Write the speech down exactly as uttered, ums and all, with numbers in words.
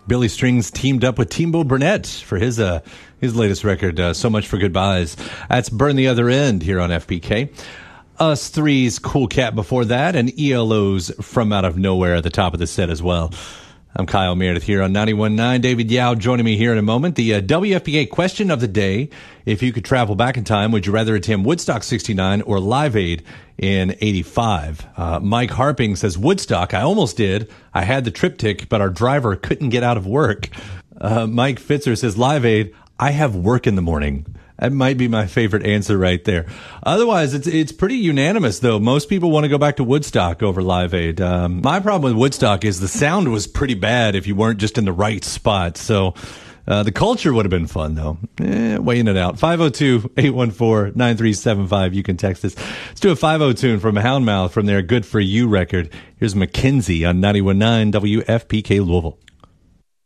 Billy Strings teamed up with Timbo Burnett for his uh, his latest record, uh, So Much for Goodbyes. That's Burn the Other End here on F P K. Us Three's Cool Cat before that, and E L O's From Out of Nowhere at the top of the set as well. I'm Kyle Meredith here on ninety-one point nine. David Yao joining me here in a moment. The uh, W F P K question of the day: if you could travel back in time, would you rather attend Woodstock sixty-nine or Live Aid in eighty-five? Uh, Mike Harping says Woodstock. I almost did. I had the triptych, but our driver couldn't get out of work. Uh, Mike Fitzer says Live Aid. I have work in the morning. That might be my favorite answer right there. Otherwise, it's it's pretty unanimous, though. Most people want to go back to Woodstock over Live Aid. Um, my problem with Woodstock is the sound was pretty bad if you weren't just in the right spot. So uh, the culture would have been fun, though. Eh, weighing it out. five oh two, eight one four, nine three seven five. You can text us. Let's do a five oh tune from Houndmouth from their Good For You record. Here's Mackenzie on ninety-one point nine W F P K Louisville.